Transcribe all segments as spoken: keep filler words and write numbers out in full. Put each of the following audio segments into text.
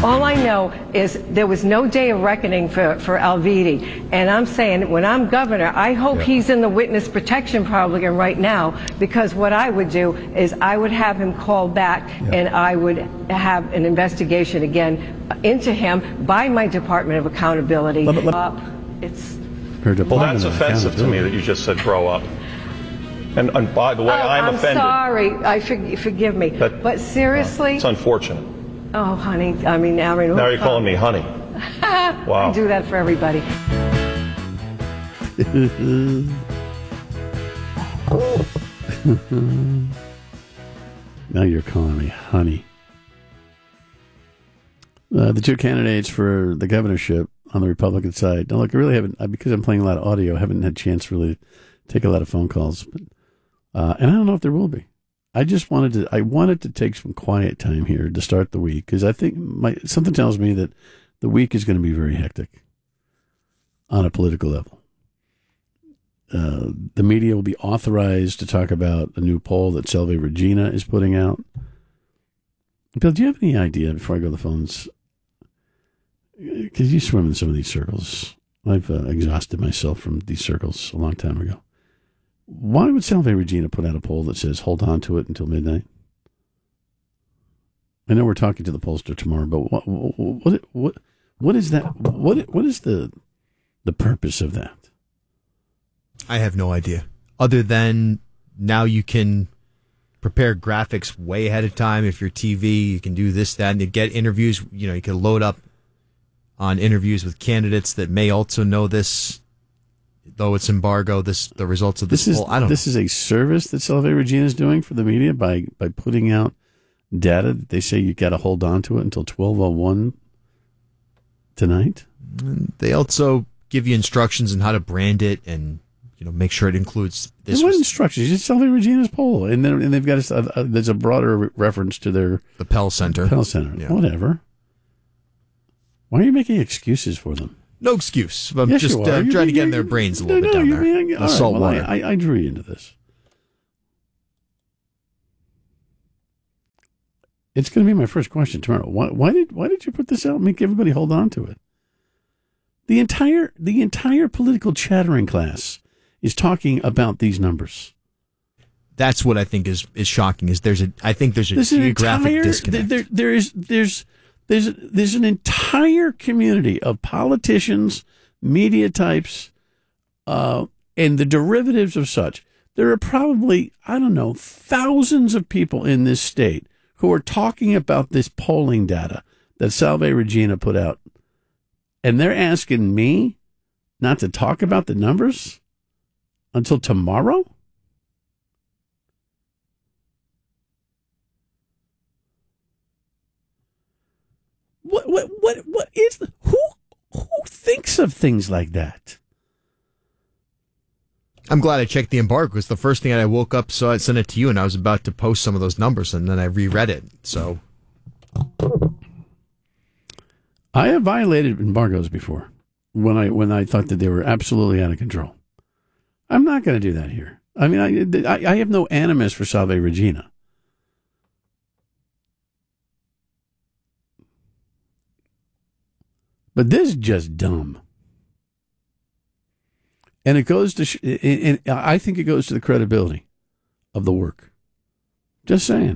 All I know is there was no day of reckoning for, for Alviti. And I'm saying, when I'm governor, I hope yeah. he's in the witness protection program right now, because what I would do is I would have him called back yeah. and I would have an investigation again into him by my Department of Accountability. Let, let, uh, it's well, that's offensive to me that you just said grow up. And, and by the way, oh, I'm, I'm offended. sorry. I for, forgive me. That, but seriously, uh, it's unfortunate. Oh, honey. I mean, Aaron. Now you're calling me honey. Wow. I do that for everybody. Now you're calling me honey. Uh, the two candidates for the governorship on the Republican side. Now, look, I really haven't, because I'm playing a lot of audio, I haven't had a chance to really take a lot of phone calls. But, uh, and I don't know if there will be. I just wanted to, I wanted to take some quiet time here to start the week, because I think my, something tells me that the week is going to be very hectic on a political level. Uh, the media will be authorized to talk about a new poll that Salve Regina is putting out. Bill, do you have any idea, before I go to the phones, because you swim in some of these circles, I've uh, exhausted myself from these circles a long time ago. Why would Salve Regina put out a poll that says hold on to it until midnight? I know we're talking to the pollster tomorrow, but what what what what is that? What what is the the purpose of that? I have no idea. Other than now you can prepare graphics way ahead of time. If you're T V, you can do this, that, and you get interviews. You know, you can load up on interviews with candidates that may also know this. Though it's embargo, this the results of this, this poll. Is, I don't. This know. is a service that Salve Regina is doing for the media by by putting out data that they say you got to hold on to it until twelve oh one tonight. And they also give you instructions on how to brand it and you know make sure it includes this. What instructions? It's Salve Regina's poll, and then and they've got a, a, there's a broader re- reference to their the Pell Center. Pell Center, yeah. Whatever. Why are you making excuses for them? No excuse. I'm yes, just uh, trying being, to get in their brains a little no, bit down no, there. Being, the right, salt well, water. I, I, I drew you into this. It's going to be my first question tomorrow. Why, why did why did you put this out and make everybody hold on to it? The entire the entire political chattering class is talking about these numbers. That's what I think is, is shocking. Is there's a I think there's a there's geographic entire, disconnect. There, there is there's there's there's an entire community of politicians, media types, uh, and the derivatives of such. There are probably I don't know thousands of people in this state who are talking about this polling data that Salve Regina put out, and they're asking me not to talk about the numbers until tomorrow. What what what what is the, who who thinks of things like that? I'm glad I checked the embargo because the first thing I woke up saw it, sent it to you, and I was about to post some of those numbers, and then I reread it. So I have violated embargoes before when I when I thought that they were absolutely out of control. I'm not going to do that here. I mean, I, I I have no animus for Salve Regina. But this is just dumb. And it goes to, sh- and I think it goes to the credibility of the work. Just saying.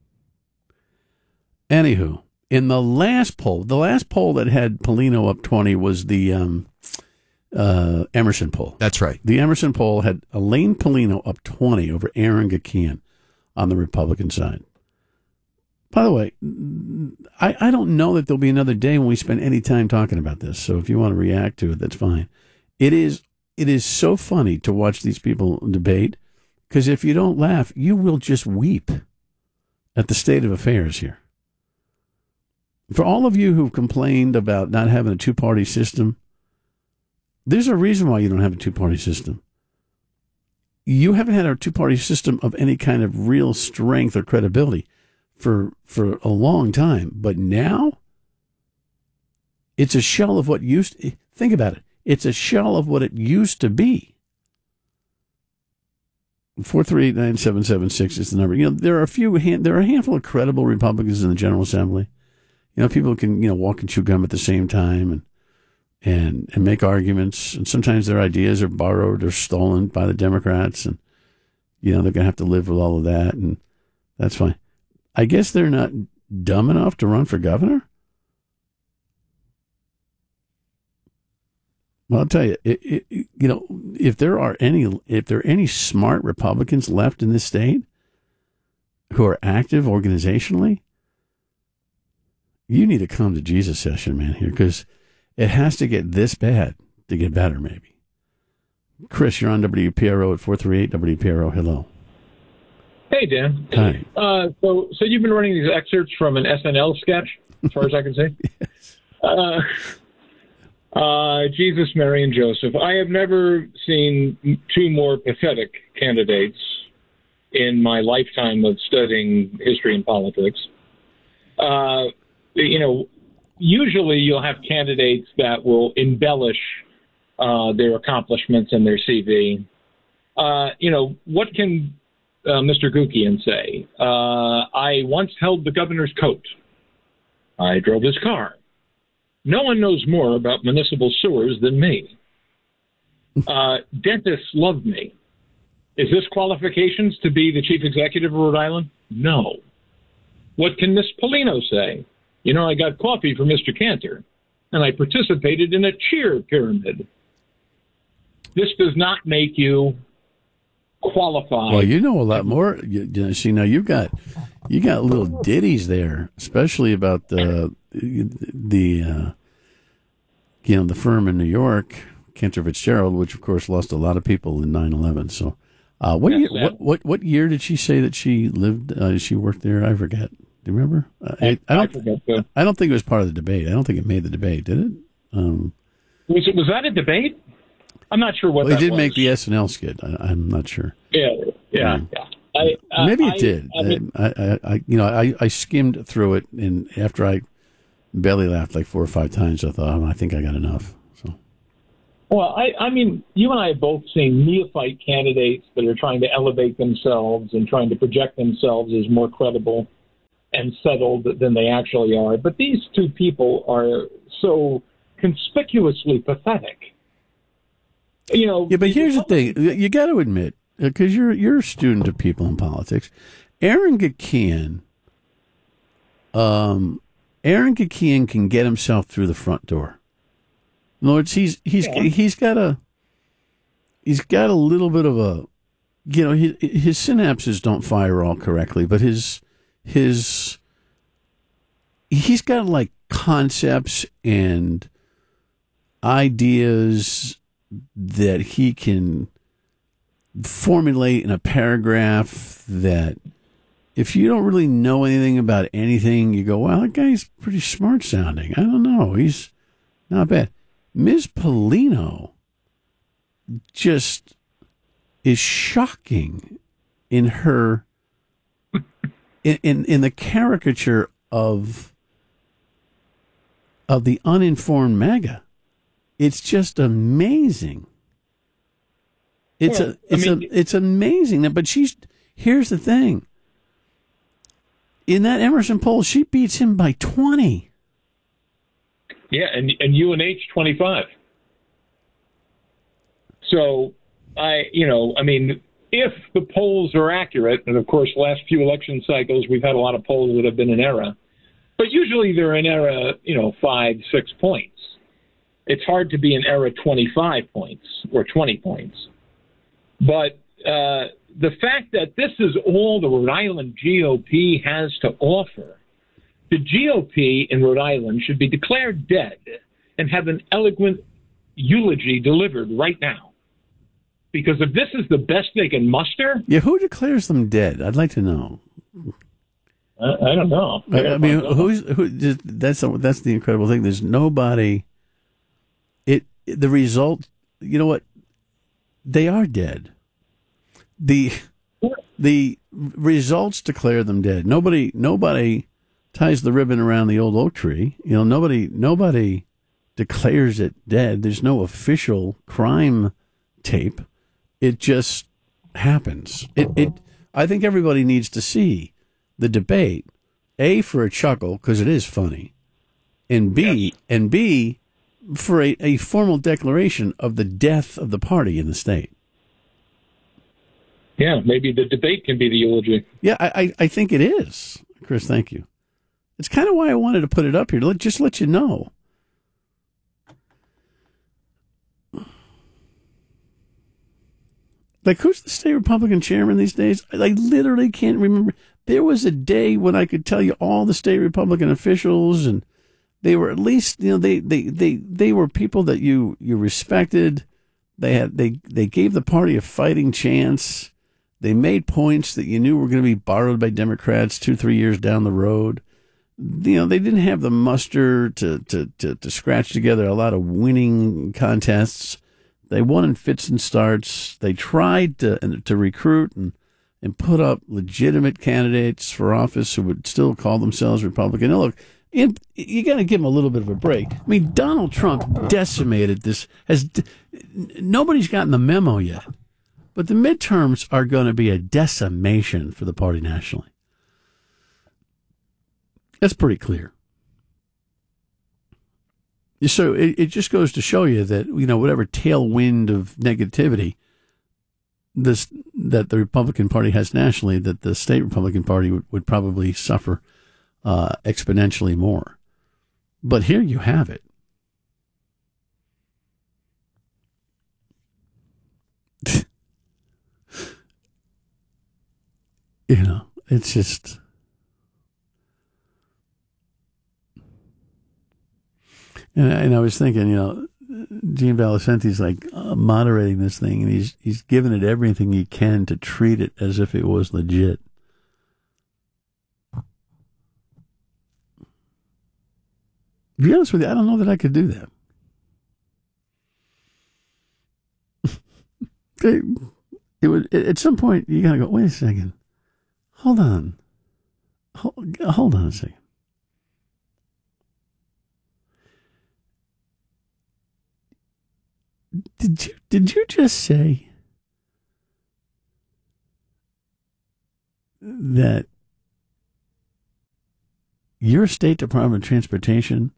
Anywho, in the last poll, the last poll that had Polino up twenty was the um, uh, Emerson poll. That's right. The Emerson poll had Elaine Polino up twenty over Aaron Gakian on the Republican side. By the way, I, I don't know that there'll be another day when we spend any time talking about this. So if you want to react to it, that's fine. It is it is so funny to watch these people debate, because if you don't laugh, you will just weep at the state of affairs here. For all of you who've complained about not having a two-party system, there's a reason why you don't have a two-party system. You haven't had a two-party system of any kind of real strength or credibility for for a long time, but now it's a shell of what used to, think about it, it's a shell of what it used to be. four three eight nine seven seven six is the number. You know, there are a few there are a handful of credible Republicans in the General Assembly. You know, people can, you know, walk and chew gum at the same time and and and make arguments. And sometimes their ideas are borrowed or stolen by the Democrats. And, you know, they're going to have to live with all of that. And that's fine. I guess they're not dumb enough to run for governor. Well, I'll tell you, it, it, you know, if there are any, if there are any smart Republicans left in this state who are active organizationally, you need to come to Jesus session, man, here, because it has to get this bad to get better, maybe. Chris, you're on W P R O at four three eight W P R O. Hello. Hey, Dan. Hi. Uh, so, so you've been running these excerpts from an S N L sketch, as far as I can see? Yes. Uh, uh, Jesus, Mary, and Joseph. I have never seen two more pathetic candidates in my lifetime of studying history and politics. Uh, you know, usually you'll have candidates that will embellish uh, their accomplishments and their C V. Uh, you know, what can uh, Mister Gukian say? Uh, I once held the governor's coat. I drove his car. No one knows more about municipal sewers than me. Uh, dentists love me. Is this qualifications to be the chief executive of Rhode Island? No. What can Miss Polino say? You know, I got coffee for Mister Cantor, and I participated in a cheer pyramid. This does not make you qualified. Well, you know a lot more. You, you see, now you've got you got little ditties there, especially about the the uh, you know the firm in New York, Cantor Fitzgerald, which of course lost a lot of people in nine eleven. So, uh, what, year, what what what year did she say that she lived? Uh, she worked there. I forget. Do you remember? Uh, I, I don't. I, forget, so. I don't think it was part of the debate. I don't think it made the debate. Did it? Um, was it? Was that a debate? I'm not sure what. Well, that it did was. make the S N L skit. I, I'm not sure. Yeah, yeah, yeah. I, uh, Maybe it I, did. I, mean, I, I, I, you know, I, I skimmed through it, and after I belly laughed like four or five times, I thought, oh, I think I got enough. So. Well, I, I mean, you and I have both seen neophyte candidates that are trying to elevate themselves and trying to project themselves as more credible and settled than they actually are. But these two people are so conspicuously pathetic. You know. Yeah, but here's the thing: you got to admit, because you're you're a student of people in politics, Aaron Gakian, um, Aaron Gakian can get himself through the front door. In other words, he's he's yeah. he's got a he's got a little bit of a, you know, his, his synapses don't fire all correctly, but his his he's got like concepts and ideas that he can formulate in a paragraph that if you don't really know anything about anything, you go, well, that guy's pretty smart sounding. I don't know. He's not bad. Miz Polino just is shocking in her, in, in, in the caricature of, of the uninformed MAGA. It's just amazing. It's well, a, it's I mean, a, it's amazing. But she's, here's the thing. In that Emerson poll, she beats him by twenty. Yeah, and and U N H twenty-five. So, I, you know, I mean, if the polls are accurate, and of course, last few election cycles, we've had a lot of polls that have been in error, but usually they're in error, you know, five, six points. It's hard to be in error twenty-five points or twenty points. But uh, the fact that this is all the Rhode Island G O P has to offer, the G O P in Rhode Island should be declared dead and have an eloquent eulogy delivered right now. Because if this is the best they can muster... Yeah, who declares them dead? I'd like to know. I, I don't know. I, I, I mean, who's who? Just, that's that's the incredible thing. There's nobody... It the result, you know what? They are dead. The the results declare them dead. Nobody nobody ties the ribbon around the old oak tree. You know, nobody nobody declares it dead. There's no official crime tape. It just happens. It it I think everybody needs to see the debate. A, for a chuckle, because it is funny. and B, and B, for a, a formal declaration of the death of the party in the state. Yeah, maybe the debate can be the eulogy. Yeah, I, I, I think it is. Chris, thank you. It's kind of why I wanted to put it up here, to let, just let you know. Like, who's the state Republican chairman these days? I, I literally can't remember. There was a day when I could tell you all the state Republican officials, and they were at least, you know, they, they, they, they were people that you, you respected. They had they, they gave the party a fighting chance. They made points that you knew were going to be borrowed by Democrats two, three years down the road. You know, they didn't have the muster to, to, to, to scratch together a lot of winning contests. They won in fits and starts. They tried to to recruit and, and put up legitimate candidates for office who would still call themselves Republican. Now, look, it, you got to give them a little bit of a break. I mean, Donald Trump decimated this. Has nobody's gotten the memo yet. But the midterms are going to be a decimation for the party nationally. That's pretty clear. So it, it just goes to show you that, you know, whatever tailwind of negativity this that the Republican Party has nationally, that the state Republican Party would, would probably suffer uh, exponentially more. But here you have it. You know, it's just, and I, and I was thinking, you know, Gene Valicenti's like uh, moderating this thing, and he's he's giving it everything he can to treat it as if it was legit. To be honest with you, I don't know that I could do that. it, it would at some point you gotta go, wait a second. Hold on. Hold, hold on a second. Did you did you just say that your State Department of Transportation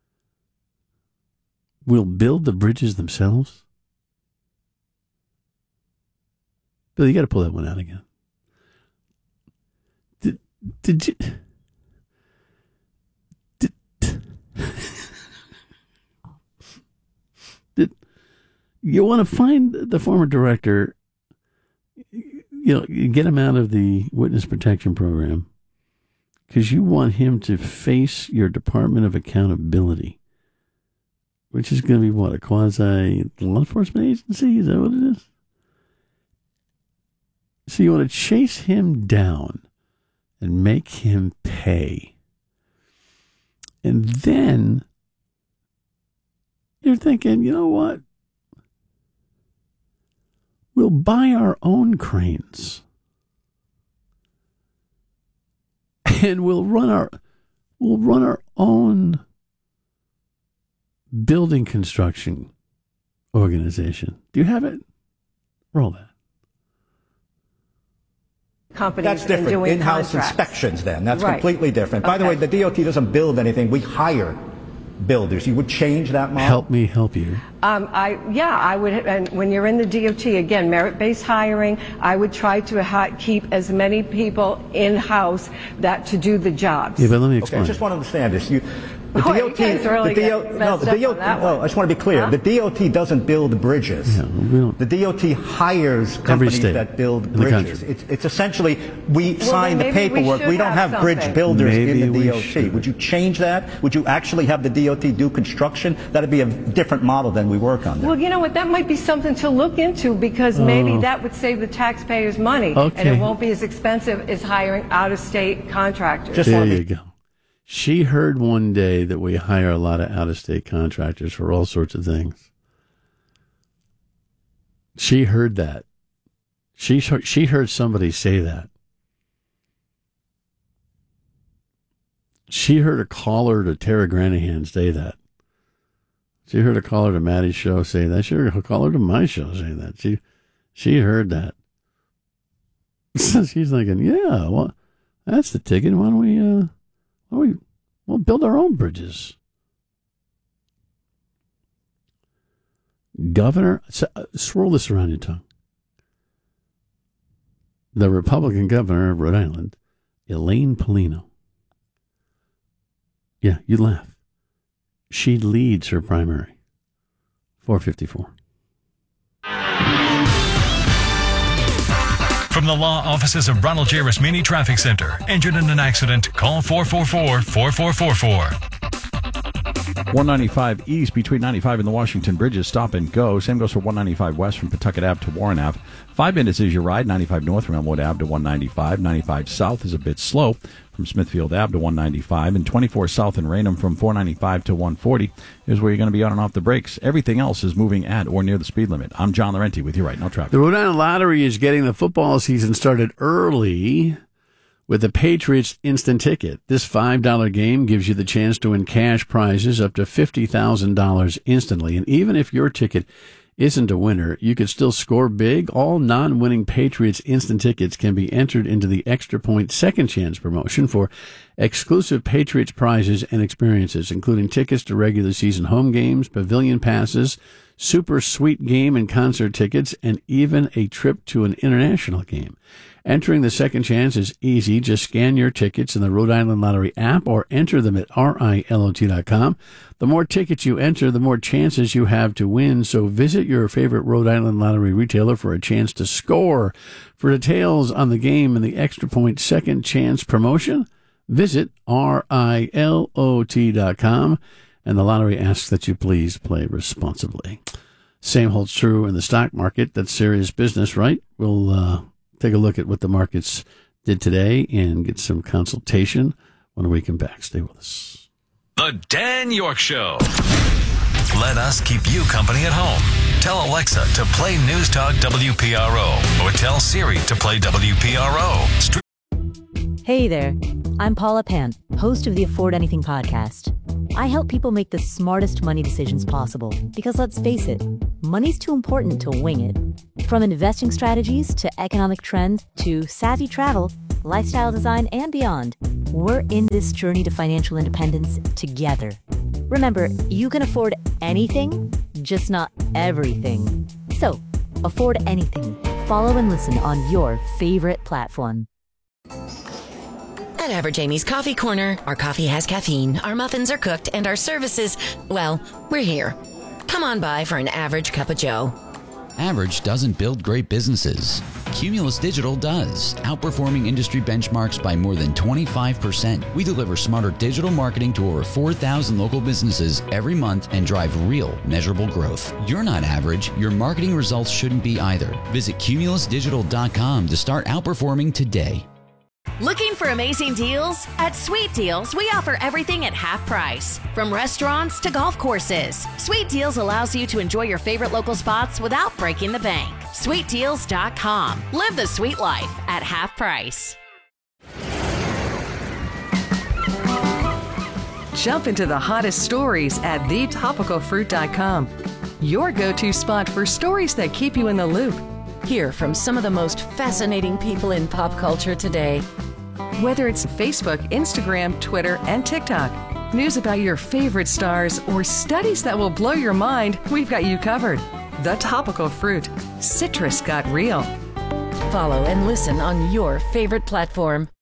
will build the bridges themselves? Bill, you got to pull that one out again. Did, did you... Did, did you want to find the former director, you know, get him out of the witness protection program because you want him to face your Department of Accountability, which is going to be what, a quasi law enforcement agency? Is that what it is? So you want to chase him down and make him pay. And then you're thinking, you know what? We'll buy our own cranes. And we'll run our we'll run our own building construction organization. Do you have it? Roll that. Companies That's different. doing In-house contracts. inspections, then. That's Right. completely different. By the Okay. way, the D O T doesn't build anything. We hire builders. You would change that model? Help me help you. Um, I yeah, I would. And when you're in the D O T again, merit-based hiring, I would try to hi- keep as many people in house that to do the jobs. Yeah, but let me Okay, explain. I just want to understand this. You, the Boy, D O T, you guys really the D O, get no, messed the up D O, on that no, one. I just want to be clear. Huh? The D O T doesn't build bridges. Yeah, we don't- The D O T hires companies state that build in the bridges. country. It's, it's essentially, we sign the then maybe we paperwork. should We, don't have have bridge something. builders Maybe in the we D O T. should. Would you change that? Would you actually have the D O T do construction? That'd be a different model than we work on there. Well, you know what? That might be something to look into because maybe Oh. that would save the taxpayers money, Okay. and it won't be as expensive as hiring out-of-state contractors. Just There want to you be go. She heard one day that we hire a lot of out-of-state contractors for all sorts of things. She heard that. She she heard somebody say that. She heard a caller to Tara Granahan say that. She heard a caller to Maddie's show say that. She heard a caller to my show say that. She she heard that. So she's thinking, yeah, well, that's the ticket. Why don't we, uh, why don't we, we'll build our own bridges. Governor, uh, swirl this around your tongue. The Republican governor of Rhode Island, Elaine Paulino. Yeah, you laugh. She leads her primary. four fifty-four. From the law offices of Ronald J. Rasmini Traffic Center. Injured in an accident? Call four four four, four four four four. one ninety-five East between ninety-five and the Washington Bridges, stop and go. Same goes for one ninety-five West from Pawtucket Ave to Warren Ave. Five minutes is your ride. ninety-five North from Elmwood Ave to one ninety-five. ninety-five South is a bit slow from Smithfield Ave to one ninety-five. And twenty-four South in Raynham from four ninety-five to one forty is where you're going to be on and off the brakes. Everything else is moving at or near the speed limit. I'm John Laurenti with you right now, traffic. The Rhode Island Lottery is getting the football season started early with the Patriots Instant Ticket. This five dollar game gives you the chance to win cash prizes up to fifty thousand dollars instantly. And even if your ticket isn't a winner, you could still score big. All non-winning Patriots Instant Tickets can be entered into the Extra Point Second Chance promotion for exclusive Patriots prizes and experiences, including tickets to regular season home games, pavilion passes, super sweet game and concert tickets, and even a trip to an international game. Entering the Second Chance is easy. Just scan your tickets in the Rhode Island Lottery app or enter them at R I L O T dot com. The more tickets you enter, the more chances you have to win. So visit your favorite Rhode Island Lottery retailer for a chance to score. For details on the game and the Extra Point Second Chance promotion, visit R I L O T dot com. And the lottery asks that you please play responsibly. Same holds true in the stock market. That's serious business, right? We'll uh, take a look at what the markets did today and get some consultation when we come back. Stay with us. The Dan York Show. Let us keep you company at home. Tell Alexa to play News Talk W P R O or tell Siri to play W P R O. St- Hey there. I'm Paula Pan, host of the Afford Anything podcast. I help people make the smartest money decisions possible because, let's face it, money's too important to wing it. From investing strategies to economic trends to savvy travel, lifestyle design, and beyond, we're in this journey to financial independence together. Remember, you can afford anything, just not everything. So, afford anything. Follow and listen on your favorite platform. At Average Amy's Coffee Corner, our coffee has caffeine, our muffins are cooked, and our services, well, we're here. Come on by for an average cup of joe. Average doesn't build great businesses. Cumulus Digital does, outperforming industry benchmarks by more than twenty-five percent. We deliver smarter digital marketing to over four thousand local businesses every month and drive real, measurable growth. You're not average. Your marketing results shouldn't be either. Visit cumulus digital dot com to start outperforming today. Looking for amazing deals? At Sweet Deals, we offer everything at half price. From restaurants to golf courses, Sweet Deals allows you to enjoy your favorite local spots without breaking the bank. sweet deals dot com. Live the sweet life at half price. Jump into the hottest stories at the topical fruit dot com. Your go-to spot for stories that keep you in the loop. Hear from some of the most fascinating people in pop culture today. Whether it's Facebook, Instagram, Twitter, and TikTok, news about your favorite stars, or studies that will blow your mind, we've got you covered. The Topical Fruit. Citrus got real. Follow and listen on your favorite platform.